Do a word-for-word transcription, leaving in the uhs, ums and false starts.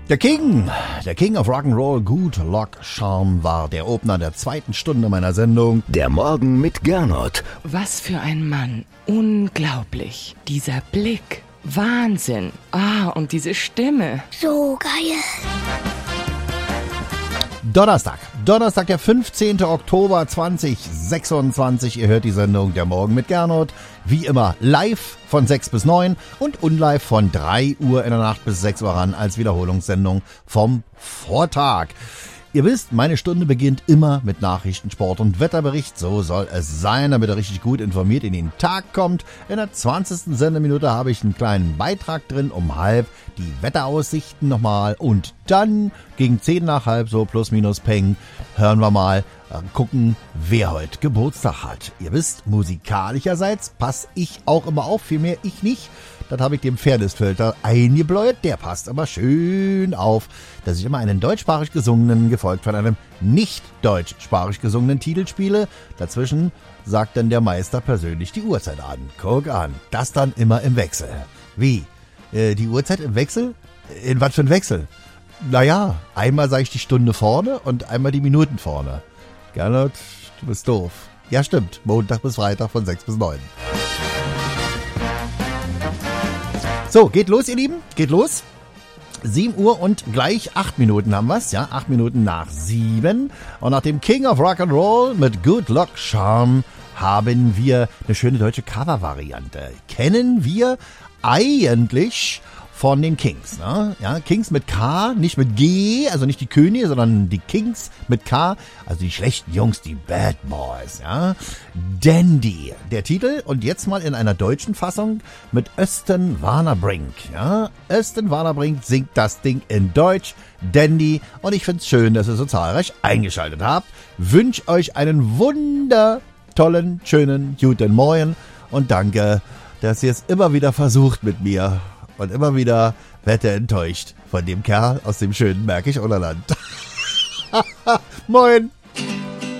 Der King, der King of Rock'n'Roll, Good Luck Charm, war der Opener der zweiten Stunde meiner Sendung. Der Morgen mit Gernot. Was für ein Mann. Unglaublich. Dieser Blick. Wahnsinn. Ah, und diese Stimme. So geil. Donnerstag, Donnerstag, der fünfzehnten Oktober zweitausendsechsundzwanzig. Ihr hört die Sendung Der Morgen mit Gernot. Wie immer live von sechs bis neun und unlive von drei Uhr in der Nacht bis sechs Uhr ran als Wiederholungssendung vom Vortag. Ihr wisst, meine Stunde beginnt immer mit Nachrichten, Sport und Wetterbericht. So soll es sein, damit ihr richtig gut informiert in den Tag kommt. In der zwanzigsten Sendeminute habe ich einen kleinen Beitrag drin, um halb die Wetteraussichten nochmal. Und dann gegen zehn nach halb, so plus minus peng, hören wir mal, äh, gucken, wer heute Geburtstag hat. Ihr wisst, musikalischerseits passe ich auch immer auf, vielmehr ich nicht. Das habe ich dem Fairness-Filter eingebläut. Der passt aber schön auf, dass ich immer einen deutschsprachig gesungenen, gefolgt von einem nicht deutschsprachig gesungenen Titel spiele. Dazwischen sagt dann der Meister persönlich die Uhrzeit an. Guck an, das dann immer im Wechsel. Wie? Äh, die Uhrzeit im Wechsel? In was für ein Wechsel? Naja, einmal sage ich die Stunde vorne und einmal die Minuten vorne. Gernot, du bist doof. Ja, stimmt. Montag bis Freitag von sechs bis neun. So, geht los, ihr Lieben, geht los. sieben Uhr und gleich acht Minuten haben wir's, ja, acht Minuten nach sieben. Und nach dem King of Rock'n'Roll mit Good Luck Charm haben wir eine schöne deutsche Cover-Variante. Kennen wir eigentlich von den Kings, ne? Ja, Kings mit K, nicht mit G, also nicht die Könige, sondern die Kings mit K, also die schlechten Jungs, die Bad Boys, ja. Dandy, der Titel, und jetzt mal in einer deutschen Fassung mit Östen Warnerbrink, ja. Östen Warnerbrink singt das Ding in Deutsch, Dandy, und ich find's schön, dass ihr so zahlreich eingeschaltet habt. Wünsch euch einen wundertollen, schönen, guten Morgen und danke, dass ihr es immer wieder versucht mit mir. Und immer wieder wird er enttäuscht von dem Kerl aus dem schönen Märkisch-Oderland. Moin!